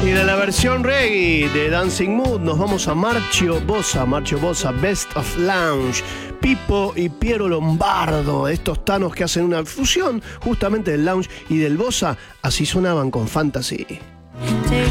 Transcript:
Y de la versión reggae de Dancing Mood nos vamos a Marcio Bossa, Best of Lounge. Pippo y Piero Lombardo, estos tanos que hacen una fusión justamente del lounge y del bossa, así sonaban con Fantasy. Take